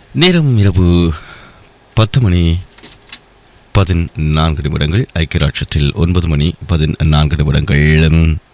நேரம் இரவு 10 மணி 14 நிமிடங்கள். ஐக்கிய ராஷ்டிரத்தில் 9 மணி 14 நிமிடங்கள்.